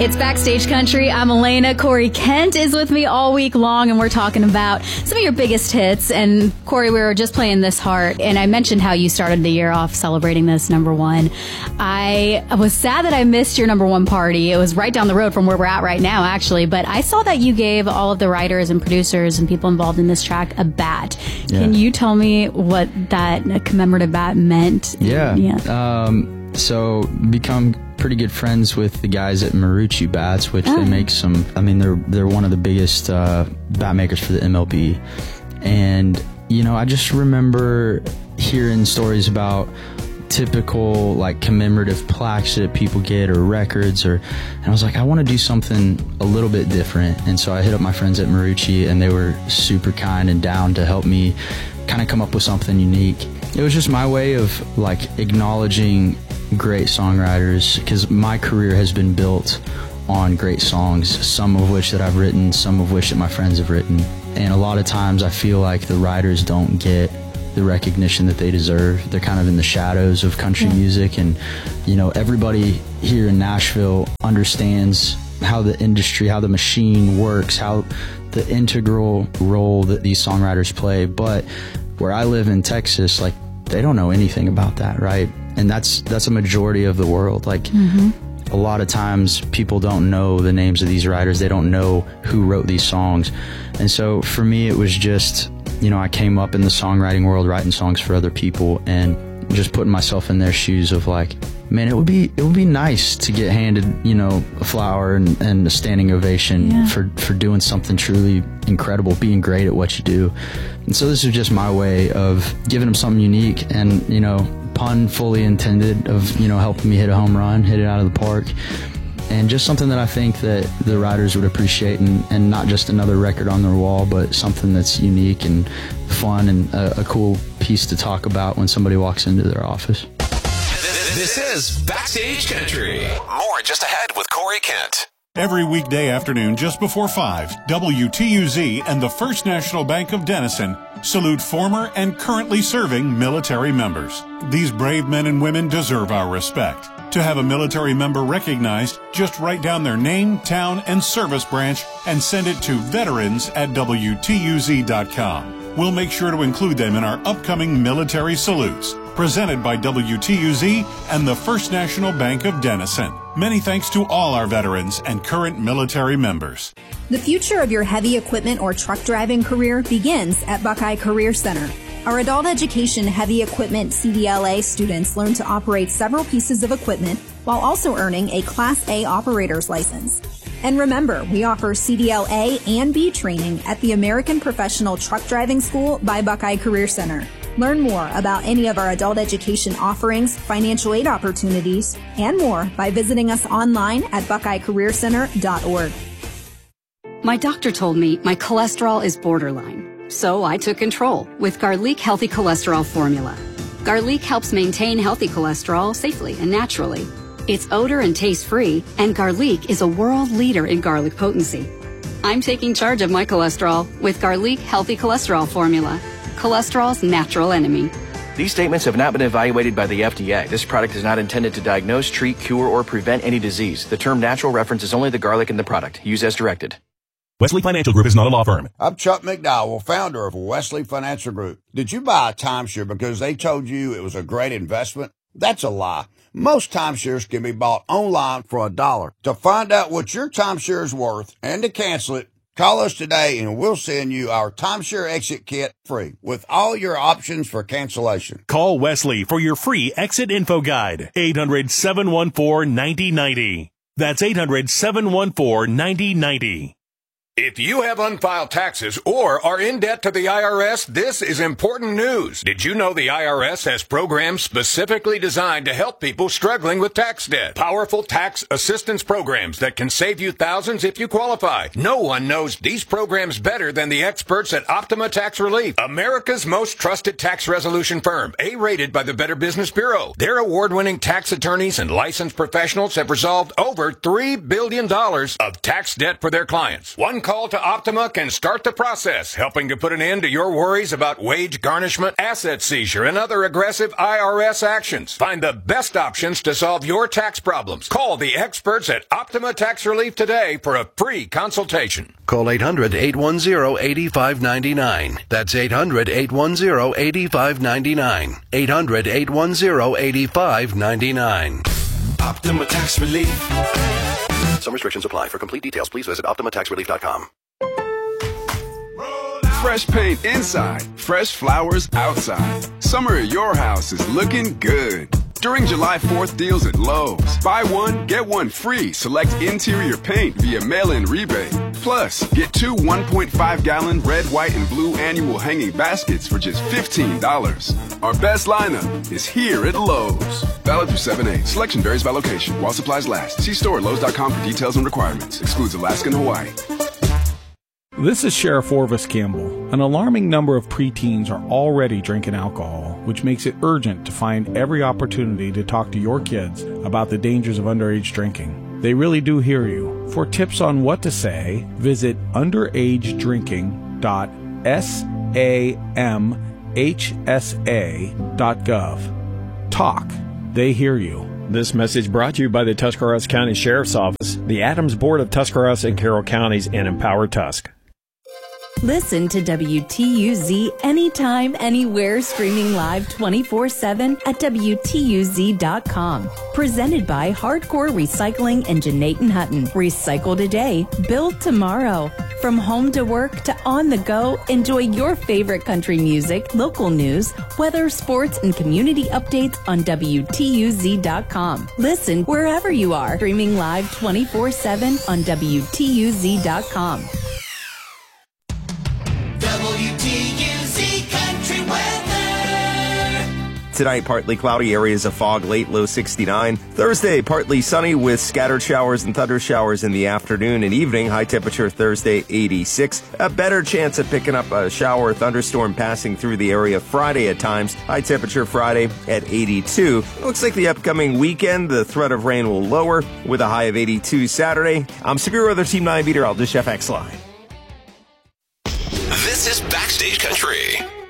It's Backstage Country. I'm Elena. Corey Kent is with me all week long, and we're talking about some of your biggest hits. And Corey, we were just playing This Heart, and I mentioned how you started the year off celebrating this number one. I was sad that I missed your number one party. It was right down the road from where we're at right now, actually. But I saw that you gave all of the writers and producers and people involved in this track a bat. Yeah. Can you tell me what that commemorative bat meant? So become pretty good friends with the guys at Marucci Bats, which they make some, I mean, they're one of the biggest bat makers for the MLB. And, you know, I just remember hearing stories about typical like commemorative plaques that people get or records, and I was like, I want to do something a little bit different. And so I hit up my friends at Marucci, and they were super kind and down to help me kind of come up with something unique. It was just my way of like acknowledging great songwriters, because my career has been built on great songs, some of which that I've written, some of which that my friends have written. And a lot of times I feel like the writers don't get the recognition that they deserve. They're kind of in the shadows of country music, and you know, everybody here in Nashville understands how the industry, how the machine works, how the integral role that these songwriters play. But where I live in Texas, like, they don't know anything about that, right? And that's a majority of the world. Like, a lot of times people don't know the names of these writers. They don't know who wrote these songs. And so for me, it was just, you know, I came up in the songwriting world writing songs for other people, and just putting myself in their shoes of like, man, it would be nice to get handed, you know, a flower and a standing ovation for doing something truly incredible, being great at what you do. And so this is just my way of giving them something unique, and, you know, pun fully intended, of, you know, helping me hit a home run, hit it out of the park. And just something that I think that the writers would appreciate, and not just another record on their wall, but something that's unique and fun, and a cool piece to talk about when somebody walks into their office. This is Backstage Country. More just ahead with Corey Kent. Every weekday afternoon just before 5, WTUZ and the First National Bank of Denison salute former and currently serving military members. These brave men and women deserve our respect. To have a military member recognized, just write down their name, town, and service branch and send it to veterans@WTUZ.com. We'll make sure to include them in our upcoming military salutes, presented by WTUZ and the First National Bank of Denison. Many thanks to all our veterans and current military members. The future of your heavy equipment or truck driving career begins at Buckeye Career Center. Our adult education heavy equipment CDLA students learn to operate several pieces of equipment while also earning a Class A operator's license. And remember, we offer CDL-A and B training at the American Professional Truck Driving School by Buckeye Career Center. Learn more about any of our adult education offerings, financial aid opportunities, and more by visiting us online at buckeyecareercenter.org. My doctor told me my cholesterol is borderline, so I took control with Garlic Healthy Cholesterol Formula. Garlic helps maintain healthy cholesterol safely and naturally. It's odor and taste-free, and Garlic is a world leader in garlic potency. I'm taking charge of my cholesterol with Garlic Healthy Cholesterol Formula, cholesterol's natural enemy. These statements have not been evaluated by the FDA. This product is not intended to diagnose, treat, cure, or prevent any disease. The term natural references only the garlic in the product. Use as directed. Wesley Financial Group is not a law firm. I'm Chuck McDowell, founder of Wesley Financial Group. Did you buy a timeshare because they told you it was a great investment? That's a lie. Most timeshares can be bought online for $1. To find out what your timeshare is worth and to cancel it, call us today and we'll send you our timeshare exit kit free with all your options for cancellation. Call Wesley for your free exit info guide. 800-714-9090. That's 800-714-9090. If you have unfiled taxes or are in debt to the IRS, this is important news. Did you know the IRS has programs specifically designed to help people struggling with tax debt? Powerful tax assistance programs that can save you thousands if you qualify. No one knows these programs better than the experts at Optima Tax Relief, America's most trusted tax resolution firm, A-rated by the Better Business Bureau. Their award-winning tax attorneys and licensed professionals have resolved over $3 billion of tax debt for their clients. One One call to Optima can start the process, helping to put an end to your worries about wage garnishment, asset seizure, and other aggressive IRS actions. Find the best options to solve your tax problems. Call the experts at Optima Tax Relief today for a free consultation. Call 800-810-8599. That's 800-810-8599. 800-810-8599. Optima Tax Relief. Some restrictions apply. For complete details, please visit OptimaTaxRelief.com. Fresh paint inside, fresh flowers outside. Summer at your house is looking good. During July 4th deals at Lowe's, buy one, get one free. Select interior paint via mail-in rebate. Plus, get 2 1.5-gallon red, white, and blue annual hanging baskets for just $15. Our best lineup is here at Lowe's. Valid through 7/8. Selection varies by location. While supplies last. See store at Lowe's.com for details and requirements. Excludes Alaska and Hawaii. This is Sheriff Orvis Campbell. An alarming number of preteens are already drinking alcohol, which makes it urgent to find every opportunity to talk to your kids about the dangers of underage drinking. They really do hear you. For tips on what to say, visit underagedrinking.samhsa.gov. Talk. They hear you. This message brought to you by the Tuscarawas County Sheriff's Office, the Adams Board of Tuscarawas and Carroll Counties, and Empower Tusk. Listen to WTUZ anytime, anywhere, streaming live 24/7 at WTUZ.com. Presented by Hardcore Recycling and Janaten Hutton. Recycle today, build tomorrow. From home to work to on the go, enjoy your favorite country music, local news, weather, sports, and community updates on WTUZ.com. Listen wherever you are, streaming live 24/7 on WTUZ.com. WTUZ Country Weather. Tonight, partly cloudy, areas of fog, late low 69. Thursday, partly sunny with scattered showers and thunder showers in the afternoon and evening. High temperature Thursday, 86. A better chance of picking up a shower or thunderstorm passing through the area Friday at times. High temperature Friday at 82. It looks like the upcoming weekend, the threat of rain will lower with a high of 82 Saturday. I'm Severe Weather Team 9 meteorologist Jeff X. Line. This is Backstage Country.